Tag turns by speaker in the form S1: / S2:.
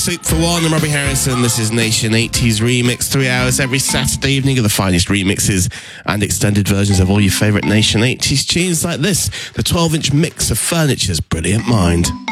S1: Sleep for One and Robbie Harrison. This is Nation 80s Remix. 3 hours every Saturday evening of the finest remixes and extended versions of all your favourite Nation 80s tunes like this. The 12-inch mix of Furniture's Brilliant Mind.